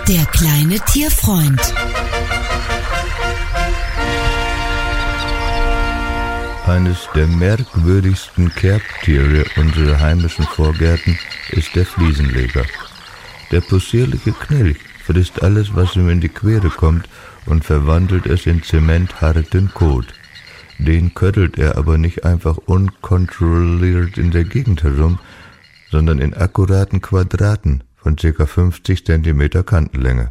Der kleine Tierfreund. Eines der merkwürdigsten Kerbtiere unserer heimischen Vorgärten ist der Fliesenleger. Der possierliche Knilch frisst alles, was ihm in die Quere kommt, und verwandelt es in zementharten Kot. Den köttelt er aber nicht einfach unkontrolliert in der Gegend herum, sondern in akkuraten Quadraten von ca. 50 cm Kantenlänge.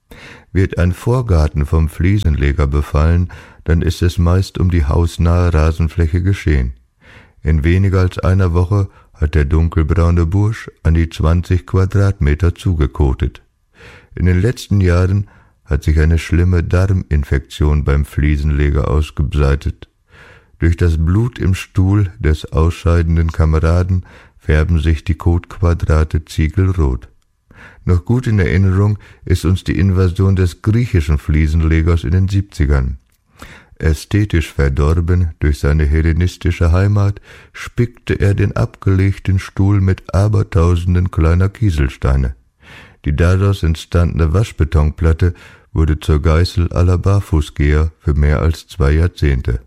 Wird ein Vorgarten vom Fliesenleger befallen, dann ist es meist um die hausnahe Rasenfläche geschehen. In weniger als einer Woche hat der dunkelbraune Bursch an die 20 Quadratmeter zugekotet. In den letzten Jahren hat sich eine schlimme Darminfektion beim Fliesenleger ausgebreitet. Durch das Blut im Stuhl des ausscheidenden Kameraden färben sich die Kotquadrate ziegelrot. Noch gut in Erinnerung ist uns die Invasion des griechischen Fliesenlegers in den 70ern. Ästhetisch verdorben durch seine hellenistische Heimat, spickte er den abgelegten Stuhl mit Abertausenden kleiner Kieselsteine. Die daraus entstandene Waschbetonplatte wurde zur Geißel aller Barfußgeher für mehr als 2 Jahrzehnte.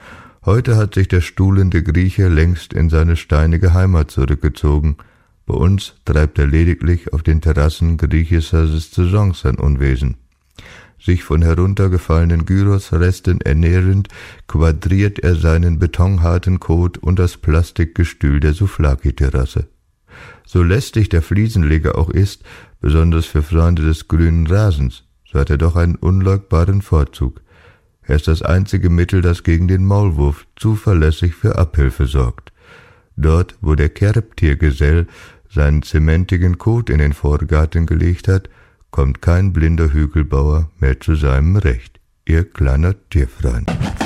Heute hat sich der stuhlende Grieche längst in seine steinige Heimat zurückgezogen. Bei uns treibt er lediglich auf den Terrassen griechischer Saisons sein Unwesen. Sich von heruntergefallenen Gyrosresten ernährend, quadriert er seinen betonharten Kot und das Plastikgestühl der Souvlaki-Terrasse. So lästig der Fliesenleger auch ist, besonders für Freunde des grünen Rasens, so hat er doch einen unleugbaren Vorzug. Er ist das einzige Mittel, das gegen den Maulwurf zuverlässig für Abhilfe sorgt. Dort, wo der Kerbtiergesell seinen zementigen Kot in den Vorgarten gelegt hat, kommt kein blinder Hügelbauer mehr zu seinem Recht. Ihr kleiner Tierfreund.